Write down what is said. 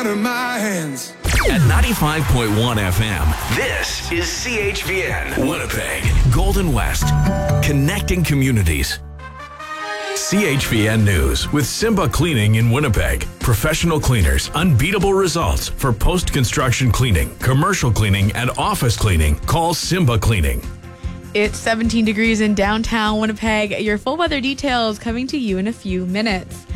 Out of my hands. At 95.1 FM, this is CHVN, Winnipeg, Golden West, connecting communities. CHVN News with Simba Cleaning in Winnipeg. Professional cleaners, unbeatable results for post-construction cleaning, commercial cleaning, and office cleaning. Call Simba Cleaning. It's 17 degrees in downtown Winnipeg. Your full weather details coming to you in a few minutes.